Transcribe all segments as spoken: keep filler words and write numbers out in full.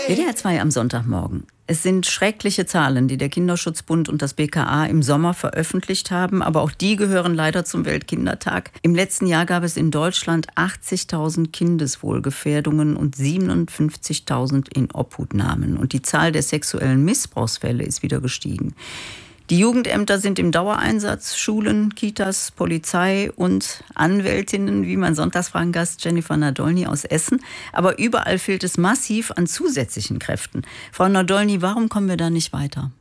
W D R zwei am Sonntagmorgen. Es sind schreckliche Zahlen, die der Kinderschutzbund und das B K A im Sommer veröffentlicht haben. Aber auch die gehören leider zum Weltkindertag. Im letzten Jahr gab es in Deutschland achtzigtausend Kindeswohlgefährdungen und siebenundfünfzigtausend Inobhutnahmen. Und die Zahl der sexuellen Missbrauchsfälle ist wieder gestiegen. Die Jugendämter sind im Dauereinsatz, Schulen, Kitas, Polizei und Anwältinnen, wie mein Sonntagsfragengast Jennifer Nadolny aus Essen. Aber überall fehlt es massiv an zusätzlichen Kräften. Frau Nadolny, warum kommen wir da nicht weiter?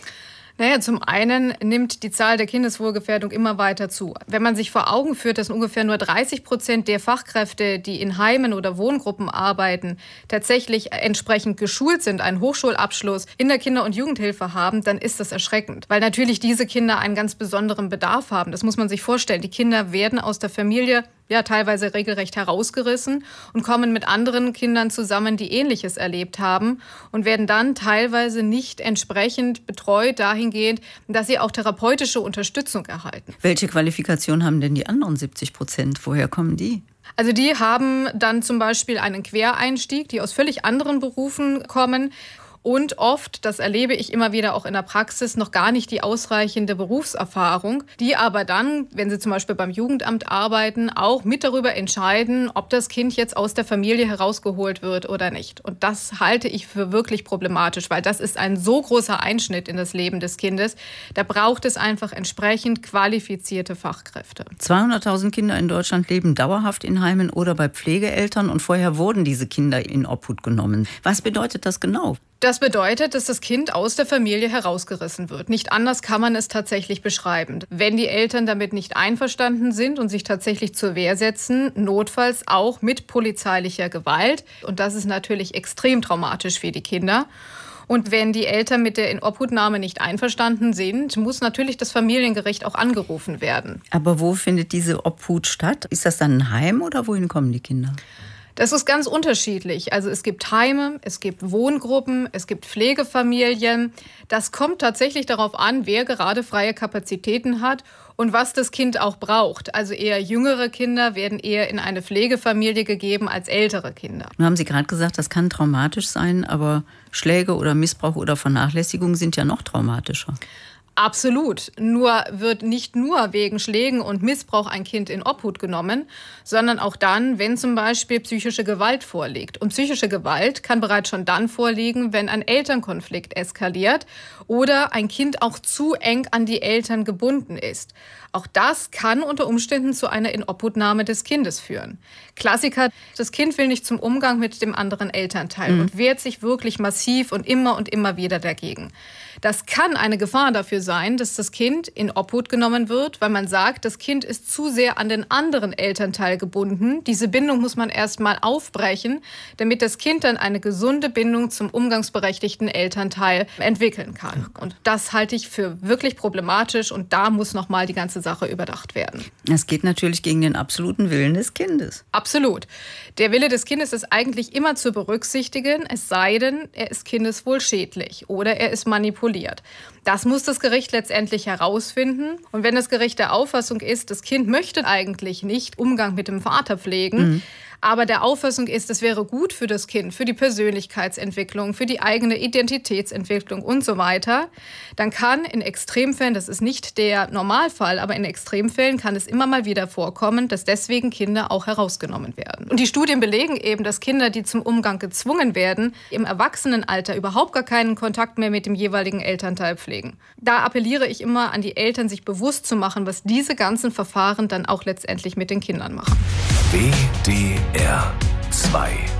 Naja, zum einen nimmt die Zahl der Kindeswohlgefährdung immer weiter zu. Wenn man sich vor Augen führt, dass ungefähr nur dreißig Prozent der Fachkräfte, die in Heimen oder Wohngruppen arbeiten, tatsächlich entsprechend geschult sind, einen Hochschulabschluss in der Kinder- und Jugendhilfe haben, dann ist das erschreckend. Weil natürlich diese Kinder einen ganz besonderen Bedarf haben. Das muss man sich vorstellen. Die Kinder werden aus der Familie ja teilweise regelrecht herausgerissen und kommen mit anderen Kindern zusammen, die Ähnliches erlebt haben und werden dann teilweise nicht entsprechend betreut dahingehend, dass sie auch therapeutische Unterstützung erhalten. Welche Qualifikation haben denn die anderen siebzig Prozent? Woher kommen die? Also die haben dann zum Beispiel einen Quereinstieg, die aus völlig anderen Berufen kommen. Und oft, das erlebe ich immer wieder auch in der Praxis, noch gar nicht die ausreichende Berufserfahrung, die aber dann, wenn sie zum Beispiel beim Jugendamt arbeiten, auch mit darüber entscheiden, ob das Kind jetzt aus der Familie herausgeholt wird oder nicht. Und das halte ich für wirklich problematisch, weil das ist ein so großer Einschnitt in das Leben des Kindes. Da braucht es einfach entsprechend qualifizierte Fachkräfte. zweihunderttausend Kinder in Deutschland leben dauerhaft in Heimen oder bei Pflegeeltern und vorher wurden diese Kinder in Obhut genommen. Was bedeutet das genau? Das bedeutet, dass das Kind aus der Familie herausgerissen wird. Nicht anders kann man es tatsächlich beschreiben. Wenn die Eltern damit nicht einverstanden sind und sich tatsächlich zur Wehr setzen, notfalls auch mit polizeilicher Gewalt. Und das ist natürlich extrem traumatisch für die Kinder. Und wenn die Eltern mit der Inobhutnahme nicht einverstanden sind, muss natürlich das Familiengericht auch angerufen werden. Aber wo findet diese Obhut statt? Ist das dann ein Heim oder wohin kommen die Kinder? Das ist ganz unterschiedlich. Also es gibt Heime, es gibt Wohngruppen, es gibt Pflegefamilien. Das kommt tatsächlich darauf an, wer gerade freie Kapazitäten hat und was das Kind auch braucht. Also eher jüngere Kinder werden eher in eine Pflegefamilie gegeben als ältere Kinder. Nun haben Sie gerade gesagt, das kann traumatisch sein, aber Schläge oder Missbrauch oder Vernachlässigung sind ja noch traumatischer. Absolut. Nur wird nicht nur wegen Schlägen und Missbrauch ein Kind in Obhut genommen, sondern auch dann, wenn zum Beispiel psychische Gewalt vorliegt. Und psychische Gewalt kann bereits schon dann vorliegen, wenn ein Elternkonflikt eskaliert oder ein Kind auch zu eng an die Eltern gebunden ist. Auch das kann unter Umständen zu einer Inobhutnahme des Kindes führen. Klassiker, das Kind will nicht zum Umgang mit dem anderen Elternteil mhm. und wehrt sich wirklich massiv und immer und immer wieder dagegen. Das kann eine Gefahr dafür sein, dass das Kind in Obhut genommen wird, weil man sagt, das Kind ist zu sehr an den anderen Elternteil gebunden. Diese Bindung muss man erst mal aufbrechen, damit das Kind dann eine gesunde Bindung zum umgangsberechtigten Elternteil entwickeln kann. Und das halte ich für wirklich problematisch und da muss noch mal die ganze Sache überdacht werden. Das geht natürlich gegen den absoluten Willen des Kindes. Absolut. Der Wille des Kindes ist eigentlich immer zu berücksichtigen, es sei denn, er ist kindeswohlschädlich oder er ist manipuliert. Das muss das Gericht letztendlich herausfinden. Und wenn das Gericht der Auffassung ist, das Kind möchte eigentlich nicht Umgang mit dem Vater pflegen, mhm. aber der Auffassung ist, es wäre gut für das Kind, für die Persönlichkeitsentwicklung, für die eigene Identitätsentwicklung und so weiter, dann kann in Extremfällen, das ist nicht der Normalfall, aber in Extremfällen kann es immer mal wieder vorkommen, dass deswegen Kinder auch herausgenommen werden. Und die Studien belegen eben, dass Kinder, die zum Umgang gezwungen werden, im Erwachsenenalter überhaupt gar keinen Kontakt mehr mit dem jeweiligen Elternteil pflegen. Da appelliere ich immer an die Eltern, sich bewusst zu machen, was diese ganzen Verfahren dann auch letztendlich mit den Kindern machen. W D R zwei